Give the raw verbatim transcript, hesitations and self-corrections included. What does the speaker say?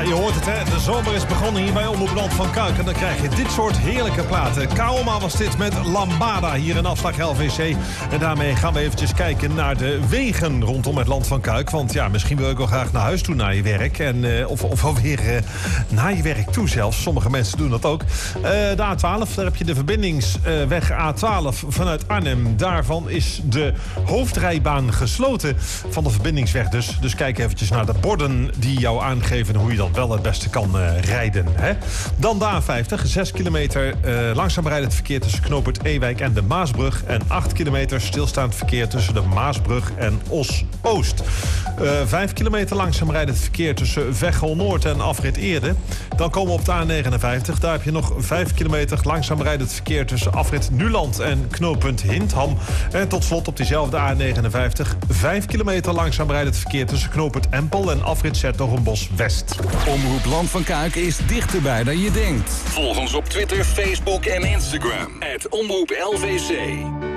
je hoort het, hè. De zomer is begonnen hier bij Omroep Land van Kuik. En dan krijg je dit soort heerlijke platen. Kaoma was dit met Lambada hier in afslag L V C. En daarmee gaan we eventjes kijken naar de wegen rondom het Land van Kuik. Want ja, misschien wil ik wel graag naar huis toe na je werk. En, uh, of, of alweer uh, na je werk toe zelfs. Sommige mensen doen dat ook. Uh, de A twaalf, daar heb je de verbindingsweg A twaalf vanuit Arnhem. Daarvan is de hoofdrijbaan gesloten van de verbindingsweg dus. Dus kijk eventjes naar de borden die jou aangeven hoe je dan wel het beste kan uh, rijden. Hè? Dan de A vijftig, zes kilometer uh, langzaam rijdend verkeer tussen knooppunt Ewijk en de Maasbrug. En acht kilometer stilstaand verkeer tussen de Maasbrug en Os-Oost. Uh, vijf kilometer langzaam rijdend verkeer tussen Veghel Noord en Afrit Eerde. Dan komen we op de A negenenvijftig. Daar heb je nog vijf kilometer langzaam rijdend verkeer tussen Afrit Nuland en knooppunt Hindham. En tot slot op diezelfde A negenenvijftig. vijf kilometer langzaam rijdend verkeer tussen knooppunt Empel en Afrit Zertogenbosch West. Omroep Land van Kuik is dichterbij dan je denkt. Volg ons op Twitter, Facebook en Instagram. at Omroep L V C.